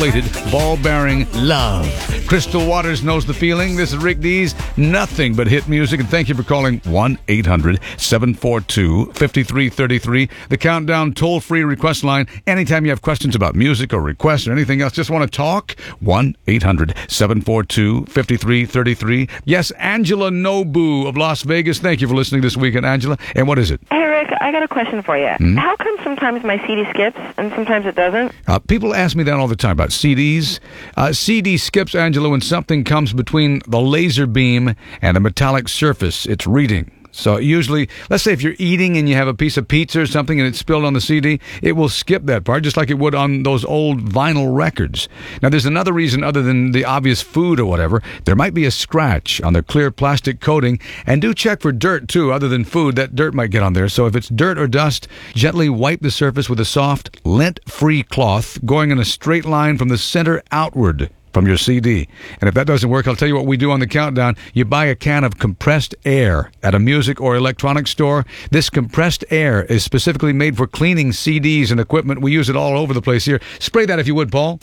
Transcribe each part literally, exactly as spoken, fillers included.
gold-plated, ball-bearing love. Crystal Waters knows the feeling. This is Rick Dees. Nothing but hit music. And thank you for calling one eight hundred seven four two five three three three. The Countdown toll-free request line. Anytime you have questions about music or requests or anything else, just want to talk, one eight hundred seven four two five three three three. Yes, Angela Nobu of Las Vegas. Thank you for listening this weekend, Angela. And what is it? Hey, Rick, I got a question for you. Hmm? How come sometimes my C D skips and sometimes it doesn't? Uh, people ask me that all the time about C Ds. Uh, C D skips, Angela, when something comes between the laser beam and a metallic surface it's reading. So usually, let's say if you're eating and you have a piece of pizza or something and it's spilled on the C D, it will skip that part, just like it would on those old vinyl records. Now, there's another reason other than the obvious food or whatever. There might be a scratch on the clear plastic coating, and do check for dirt, too, other than food. That dirt might get on there. So if it's dirt or dust, gently wipe the surface with a soft, lint-free cloth going in a straight line from the center outward from your C D. And if that doesn't work, I'll tell you what we do on the Countdown. You buy a can of compressed air at a music or electronics store. This compressed air is specifically made for cleaning C Ds and equipment. We use it all over the place here. Spray that if you would, Paul.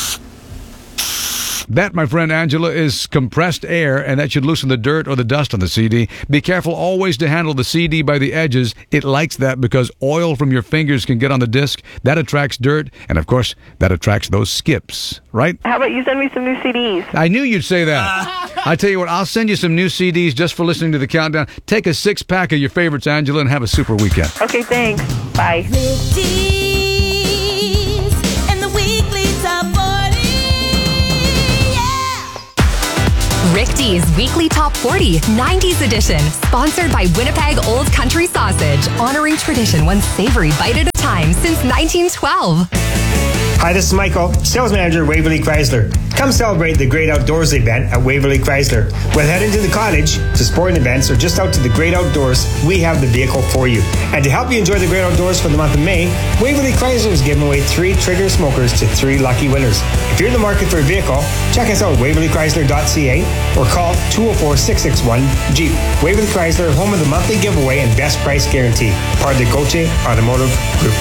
That, my friend Angela, is compressed air, and that should loosen the dirt or the dust on the C D. Be careful always to handle the C D by the edges. It likes that because oil from your fingers can get on the disc. That attracts dirt, and of course, that attracts those skips, right? How about you send me some new C Ds? I knew you'd say that. I tell you what, I'll send you some new C Ds just for listening to the Countdown. Take a six-pack of your favorites, Angela, and have a super weekend. Okay, thanks. Bye. Rick D's Weekly Top forty, nineties edition, sponsored by Winnipeg Old Country Sausage, honoring tradition one savory bite at a time since nineteen twelve. Hi, this is Michael, sales manager at Waverly Chrysler. Come celebrate the Great Outdoors event at Waverly Chrysler. Whether heading to the cottage, to sporting events, or just out to the great outdoors, we have the vehicle for you. And to help you enjoy the great outdoors for the month of May, Waverly Chrysler is giving away three Trigger smokers to three lucky winners. If you're in the market for a vehicle, check us out at waverly chrysler dot c a or call two oh four, six six one, Jeep. Waverly Chrysler, home of the monthly giveaway and best price guarantee. Part of the Gauthier Automotive Group.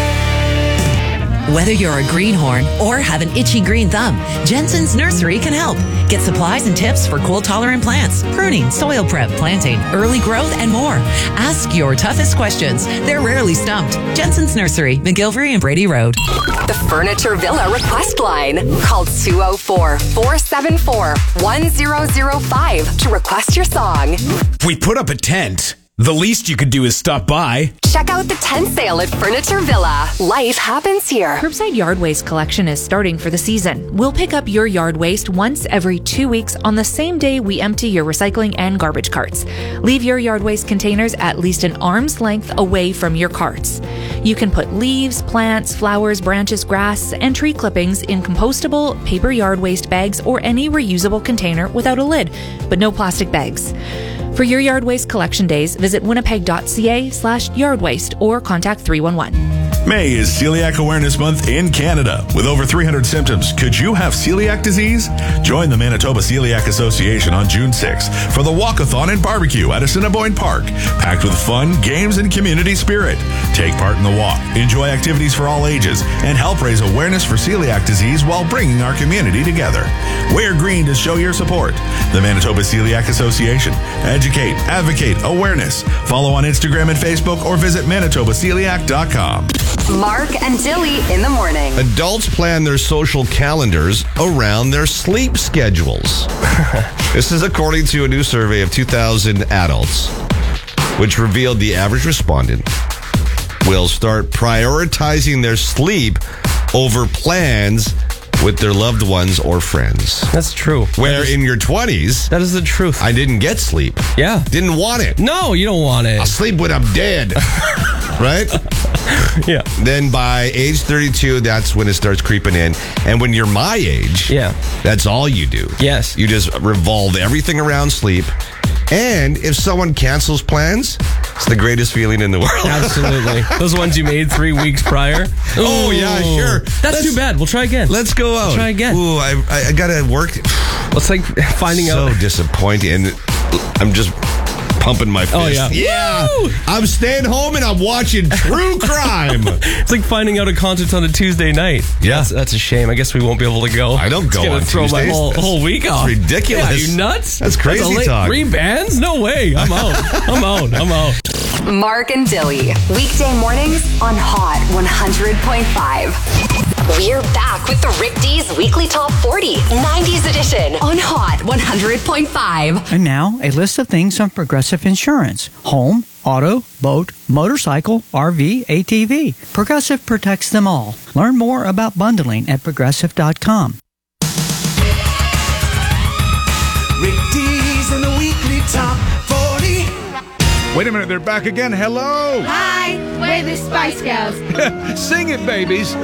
Whether you're a greenhorn or have an itchy green thumb, Jensen's Nursery can help. Get supplies and tips for cold-tolerant plants, pruning, soil prep, planting, early growth, and more. Ask your toughest questions. They're rarely stumped. Jensen's Nursery, McGilvery and Brady Road. The Furniture Villa request line. Call two oh four, four seven four, one oh oh five to request your song. We put up a tent. The least you could do is stop by. Check out the tent sale at Furniture Villa. Life happens here. Curbside yard waste collection is starting for the season. We'll pick up your yard waste once every two weeks on the same day we empty your recycling and garbage carts. Leave your yard waste containers at least an arm's length away from your carts. You can put leaves, plants, flowers, branches, grass, and tree clippings in compostable paper yard waste bags or any reusable container without a lid, but no plastic bags. For your yard waste collection days, visit winnipeg dot c a slash yard waste or contact three one one. May is Celiac Awareness Month in Canada. With over three hundred symptoms, could you have celiac disease? Join the Manitoba Celiac Association on June sixth for the Walkathon and Barbecue at Assiniboine Park, packed with fun, games, and community spirit. Take part in the walk, enjoy activities for all ages, and help raise awareness for celiac disease while bringing our community together. Wear green to show your support. The Manitoba Celiac Association. Educate, advocate, awareness. Follow on Instagram and Facebook or visit manitoba celiac dot com. Mark and Dilly in the morning. Adults plan their social calendars around their sleep schedules. This is according to a new survey of two thousand adults, which revealed the average respondent will start prioritizing their sleep over plans with their loved ones or friends. That's true. Where that is, in your twenties, that is the truth. I didn't get sleep. Yeah. Didn't want it. No, you don't want it. I'll sleep when I'm dead. Right? Yeah. Then by age thirty-two, that's when it starts creeping in. And when you're my age, yeah, that's all you do. Yes. You just revolve everything around sleep. And if someone cancels plans, it's the greatest feeling in the world. Absolutely. Those ones you made three weeks prior. Ooh, oh, yeah, sure. That's let's, too bad. We'll try again. Let's go out. We'll try again. Ooh, I, I, I got to work. It's like finding so out. So disappointing. And I'm just pumping my fist. Oh, yeah. Yeah. Woo! I'm staying home and I'm watching true crime. It's like finding out a concert's on a Tuesday night. Yeah. That's, that's a shame. I guess we won't be able to go. I don't go It's gonna on throw my Tuesdays. whole, That's whole week off. ridiculous. Yeah, you nuts? That's crazy a late, talk. Three bands? No way. I'm out. I'm out. I'm out. Mark and Dilly. Weekday mornings on Hot one hundred point five. We're back with the Rick D's Weekly Top forty, nineties edition on Hot one hundred point five. And now, a list of things on Progressive Insurance. Home, auto, boat, motorcycle, R V, A T V. Progressive protects them all. Learn more about bundling at progressive dot com. Rick D's in the Weekly Top forty. Wait a minute, they're back again. Hello. Hi, we're the Spice Girls. Sing it, babies.